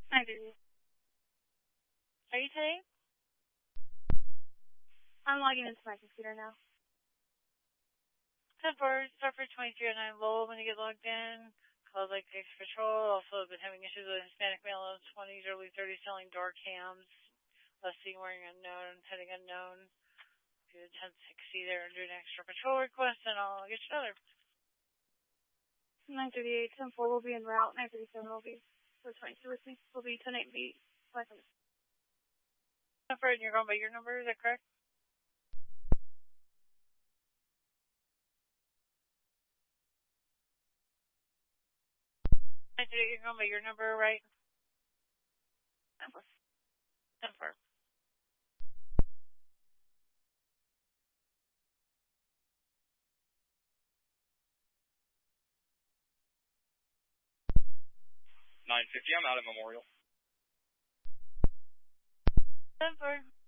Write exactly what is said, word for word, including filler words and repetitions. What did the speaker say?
I do. Are you today? I'm logging into my computer now. ten four, start for twenty-three oh nine Lowell when you get logged in. Called like extra patrol. Also been having issues with Hispanic male in twenties, early thirties selling door cams. Last seen wearing unknown, heading unknown. Do the ten sixty there and do an extra patrol request, and I'll get you another. nine thirty-eight, ten four will be en route. nine thirty-seven will be for twenty-two with me. Will be ten eight B. five minutes. ten four, and you're going by your number, is that correct? nine thirty-eight, you're going by your number, right? ten four. ten four. nine fifty, I'm out at Memorial. ten four.